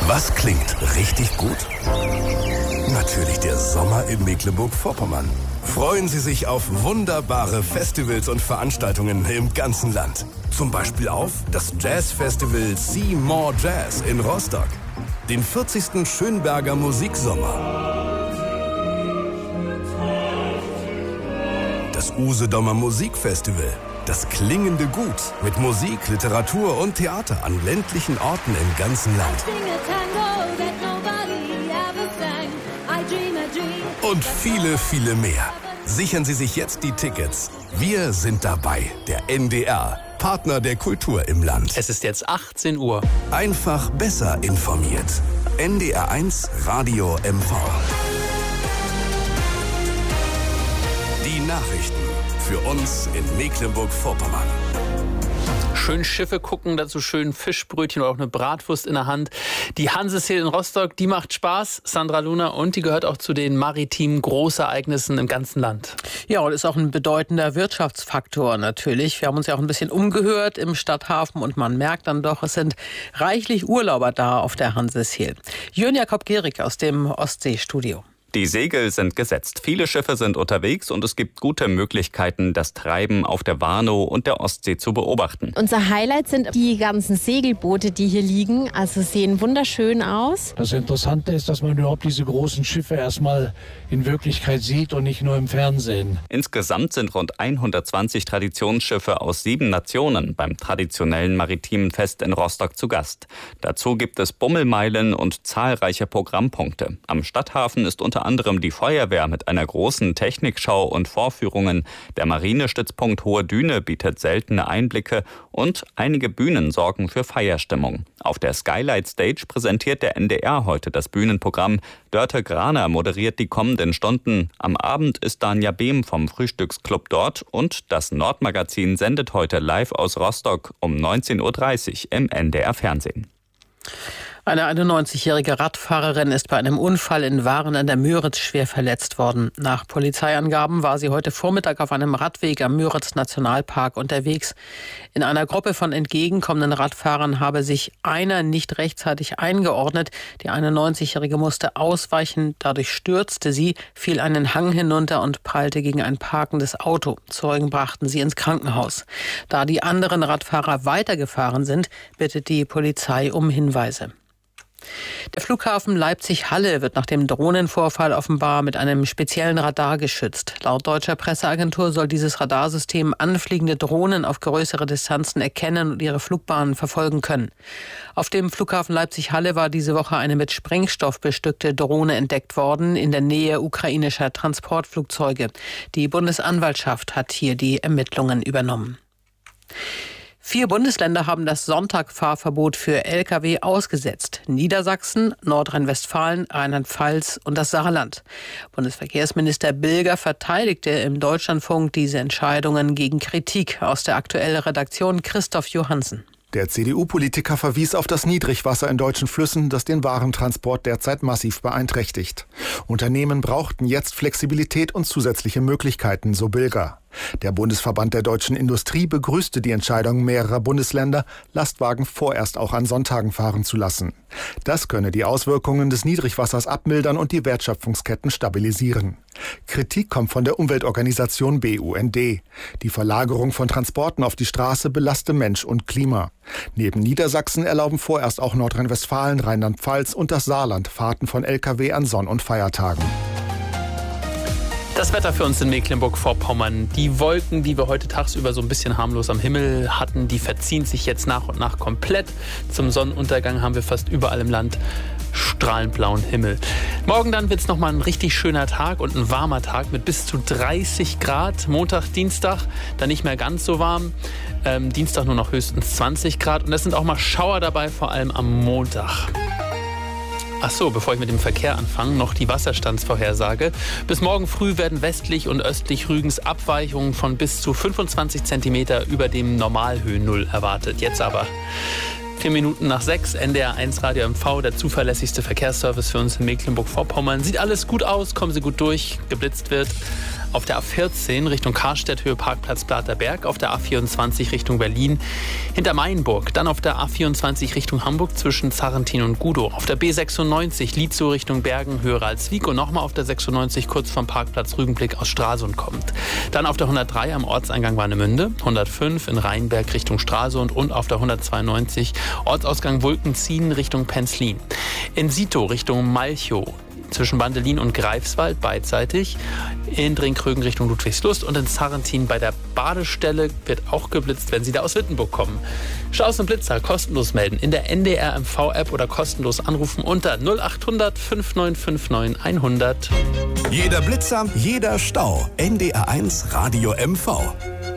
Was klingt richtig gut? Natürlich der Sommer in Mecklenburg-Vorpommern. Freuen Sie sich auf wunderbare Festivals und Veranstaltungen im ganzen Land. Zum Beispiel auf das Jazzfestival See More Jazz in Rostock, den 40. Schönberger Musiksommer, das Usedomer Musikfestival, das klingende Gut mit Musik, Literatur und Theater an ländlichen Orten im ganzen Land. Und viele, viele mehr. Sichern Sie sich jetzt die Tickets. Wir sind dabei, der NDR, Partner der Kultur im Land. Es ist jetzt 18 Uhr. Einfach besser informiert. NDR1 Radio MV. Die Nachrichten für uns in Mecklenburg-Vorpommern. Schön Schiffe gucken, dazu schön Fischbrötchen oder auch eine Bratwurst in der Hand. Die Hanseseel in Rostock, die macht Spaß, Sandra Luna, und die gehört auch zu den maritimen Großereignissen im ganzen Land. Ja, und ist auch ein bedeutender Wirtschaftsfaktor natürlich. Wir haben uns ja auch ein bisschen umgehört im Stadthafen und man merkt dann doch, es sind reichlich Urlauber da auf der Hanseseel. Jörn Jakob Gehrig aus dem Ostseestudio. Die Segel sind gesetzt, viele Schiffe sind unterwegs und es gibt gute Möglichkeiten, das Treiben auf der Warnow und der Ostsee zu beobachten. Unser Highlight sind die ganzen Segelboote, die hier liegen. Also sehen wunderschön aus. Das Interessante ist, dass man überhaupt diese großen Schiffe erstmal in Wirklichkeit sieht und nicht nur im Fernsehen. Insgesamt sind rund 120 Traditionsschiffe aus 7 Nationen beim traditionellen maritimen Fest in Rostock zu Gast. Dazu gibt es Bummelmeilen und zahlreiche Programmpunkte. Am Stadthafen ist unter anderem die Feuerwehr mit einer großen Technikschau und Vorführungen. Der Marinestützpunkt Hohe Düne bietet seltene Einblicke und einige Bühnen sorgen für Feierstimmung. Auf der Skylight Stage präsentiert der NDR heute das Bühnenprogramm. Dörte Graner moderiert die kommenden Stunden. Am Abend ist Danja Behm vom Frühstücksclub dort und das Nordmagazin sendet heute live aus Rostock um 19.30 Uhr im NDR Fernsehen. Eine 91-jährige Radfahrerin ist bei einem Unfall in Waren an der Müritz schwer verletzt worden. Nach Polizeiangaben war sie heute Vormittag auf einem Radweg am Müritz-Nationalpark unterwegs. In einer Gruppe von entgegenkommenden Radfahrern habe sich einer nicht rechtzeitig eingeordnet. Die 91-jährige musste ausweichen, dadurch stürzte sie, fiel einen Hang hinunter und prallte gegen ein parkendes Auto. Zeugen brachten sie ins Krankenhaus. Da die anderen Radfahrer weitergefahren sind, bittet die Polizei um Hinweise. Der Flughafen Leipzig-Halle wird nach dem Drohnenvorfall offenbar mit einem speziellen Radar geschützt. Laut deutscher Presseagentur soll dieses Radarsystem anfliegende Drohnen auf größere Distanzen erkennen und ihre Flugbahnen verfolgen können. Auf dem Flughafen Leipzig-Halle war diese Woche eine mit Sprengstoff bestückte Drohne entdeckt worden in der Nähe ukrainischer Transportflugzeuge. Die Bundesanwaltschaft hat hier die Ermittlungen übernommen. 4 Bundesländer haben das Sonntagfahrverbot für Lkw ausgesetzt. Niedersachsen, Nordrhein-Westfalen, Rheinland-Pfalz und das Saarland. Bundesverkehrsminister Bilger verteidigte im Deutschlandfunk diese Entscheidungen gegen Kritik. Aus der aktuellen Redaktion Christoph Johansen. Der CDU-Politiker verwies auf das Niedrigwasser in deutschen Flüssen, das den Warentransport derzeit massiv beeinträchtigt. Unternehmen brauchten jetzt Flexibilität und zusätzliche Möglichkeiten, so Bilger. Der Bundesverband der deutschen Industrie begrüßte die Entscheidung mehrerer Bundesländer, Lastwagen vorerst auch an Sonntagen fahren zu lassen. Das könne die Auswirkungen des Niedrigwassers abmildern und die Wertschöpfungsketten stabilisieren. Kritik kommt von der Umweltorganisation BUND. Die Verlagerung von Transporten auf die Straße belaste Mensch und Klima. Neben Niedersachsen erlauben vorerst auch Nordrhein-Westfalen, Rheinland-Pfalz und das Saarland Fahrten von Lkw an Sonn- und Feiertagen. Das Wetter für uns in Mecklenburg-Vorpommern. Die Wolken, die wir heute tagsüber so ein bisschen harmlos am Himmel hatten, die verziehen sich jetzt nach und nach komplett. Zum Sonnenuntergang haben wir fast überall im Land strahlend blauen Himmel. Morgen dann wird es nochmal ein richtig schöner Tag und ein warmer Tag mit bis zu 30 Grad. Montag, Dienstag dann nicht mehr ganz so warm. Dienstag nur noch höchstens 20 Grad. Und es sind auch mal Schauer dabei, vor allem am Montag. Ach so, bevor ich mit dem Verkehr anfange, noch die Wasserstandsvorhersage. Bis morgen früh werden westlich und östlich Rügens Abweichungen von bis zu 25 cm über dem Normalhöhennull erwartet. Jetzt aber 4 Minuten nach 6, NDR1 Radio MV, der zuverlässigste Verkehrsservice für uns in Mecklenburg-Vorpommern. Sieht alles gut aus, kommen Sie gut durch, geblitzt wird auf der A14 Richtung Karstedt, Höhe Parkplatz Blaterberg, auf der A24 Richtung Berlin, hinter Mainburg, dann auf der A24 Richtung Hamburg zwischen Zarrentin und Gudow, auf der B96 Lietzow Richtung Bergen, Höhe Ralswiek und nochmal auf der 96 kurz vom Parkplatz Rügenblick aus Stralsund kommt. Dann auf der 103 am Ortseingang Warnemünde, 105 in Rheinberg Richtung Stralsund und auf der 192 Ortsausgang Wulkenziehen Richtung Penzlin. In Sito Richtung Malchow, zwischen Bandelin und Greifswald beidseitig, in Drinkrögen Richtung Ludwigslust und in Zarrentin bei der Badestelle wird auch geblitzt, wenn Sie da aus Wittenburg kommen. Staus und Blitzer kostenlos melden in der NDR MV-App oder kostenlos anrufen unter 0800 5959 100. Jeder Blitzer, jeder Stau. NDR1 Radio MV.